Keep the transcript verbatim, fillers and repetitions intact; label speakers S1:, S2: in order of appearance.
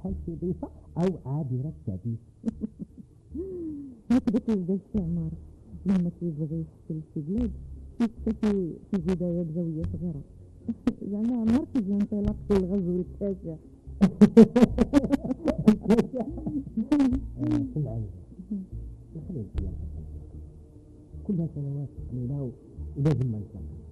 S1: راحل في ضيفة أو عابرة سبيل.
S2: هكذا كيبدا الاستعمار، لما كيبغي يحكم شي بلاد كيكتفي في البداية بزاوية صغيرة. زعما عمر كيجي انطلاق في الغزو التاسع.
S1: سمعني نخلي الأيام كلها سنوات قليلة ولازم ما نسمع